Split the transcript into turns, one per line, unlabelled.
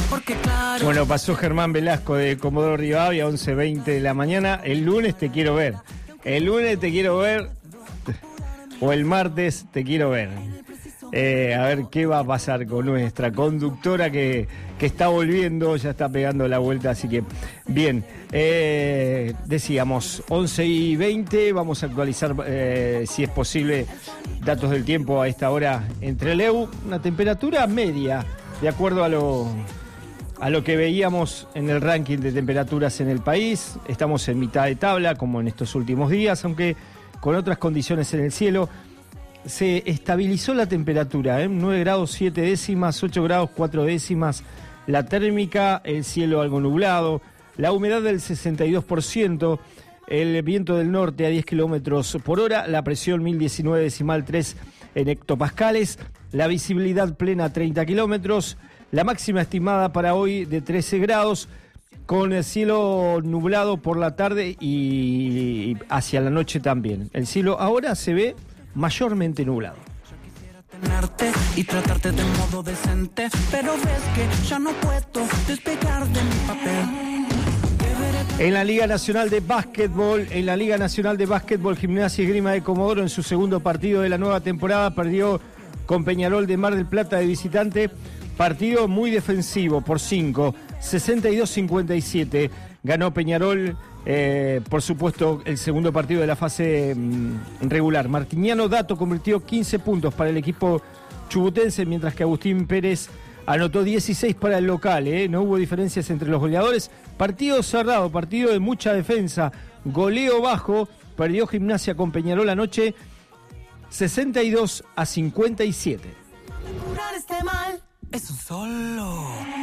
porque claro.
Bueno, pasó Germán Velasco de Comodoro Rivadavia, 11:20 de la mañana. El lunes te quiero ver. El lunes te quiero ver. O el martes te quiero ver. A ver qué va a pasar con nuestra conductora que está volviendo, ya está pegando la vuelta, así que bien. Decíamos 11:20, vamos a actualizar si es posible datos del tiempo a esta hora en Trelew. Una temperatura media, de acuerdo a lo que veíamos en el ranking de temperaturas en el país. Estamos en mitad de tabla, como en estos últimos días, aunque con otras condiciones en el cielo. Se estabilizó la temperatura, 9 grados 7 décimas, 8 grados 4 décimas, la térmica, el cielo algo nublado, la humedad del 62%, el viento del norte a 10 kilómetros por hora, la presión 1019,3 en hectopascales, la visibilidad plena 30 kilómetros, la máxima estimada para hoy de 13 grados, con el cielo nublado por la tarde y hacia la noche también. El cielo ahora se ve mayormente nublado.
Tenerte y tratarte de modo decente, pero ves que ya no puedo despegar de mi papel.
En la Liga Nacional de Básquetbol, Gimnasia y Esgrima de Comodoro en su segundo partido de la nueva temporada perdió con Peñarol de Mar del Plata de visitante. Partido muy defensivo por 5, 62-57. Ganó Peñarol, por supuesto, el segundo partido de la fase regular. Martiniano Dato convirtió 15 puntos para el equipo chubutense, mientras que Agustín Pérez anotó 16 para el local. No hubo diferencias entre los goleadores. Partido cerrado, partido de mucha defensa. Goleo bajo, perdió Gimnasia con Peñarol anoche, 62-57.
Curar este mal es un solo